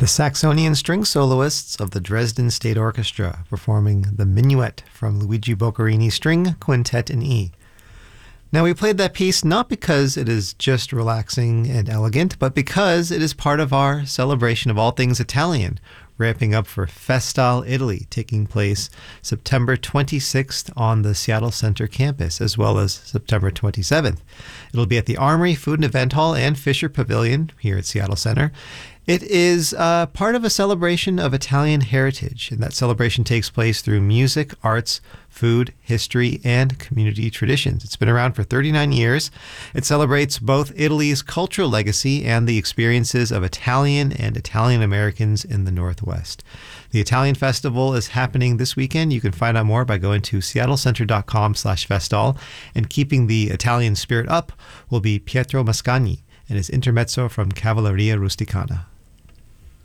Saxonian string soloists of the Dresden State Orchestra performing the Minuet from Luigi Boccherini's String Quintet in E. Now, we played that piece not because it is just relaxing and elegant, but because it is part of our celebration of all things Italian, ramping up for Festal Italy, taking place September 26th on the Seattle Center campus, as well as September 27th. It'll be at the Armory Food and Event Hall and Fisher Pavilion here at Seattle Center. It is part of a celebration of Italian heritage, and that celebration takes place through music, arts, food, history, and community traditions. It's been around for 39 years. It celebrates both Italy's cultural legacy and the experiences of Italian and Italian Americans in the Northwest. The Italian Festival is happening this weekend. You can find out more by going to seattlecenter.com/festal. And keeping the Italian spirit up will be Pietro Mascagni and his intermezzo from Cavalleria Rusticana.